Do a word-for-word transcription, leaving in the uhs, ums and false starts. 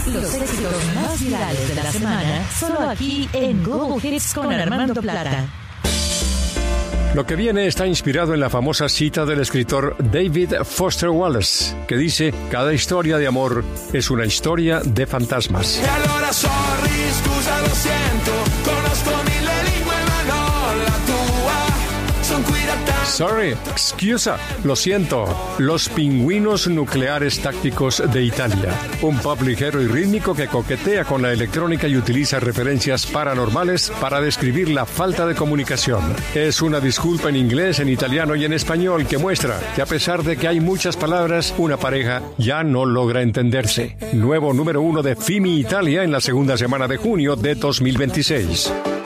Los éxitos más virales de la semana, solo aquí en Global Hits con Armando Plata. Lo que viene está inspirado en la famosa cita del escritor David Foster Wallace, que dice: cada historia de amor es una historia de fantasmas. E allora sorry, scusa, lo siento, conosco mille lingue ma non la tua, son qui da tanto. Sorry, excusa, lo siento. Los Pingüinos Nucleares Tácticos de Italia. Un pop ligero y rítmico que coquetea con la electrónica y utiliza referencias paranormales para describir la falta de comunicación. Es una disculpa en inglés, en italiano y en español que muestra que a pesar de que hay muchas palabras, una pareja ya no logra entenderse. Nuevo número uno de Fimi Italia en la segunda semana de junio de dos mil veintiséis.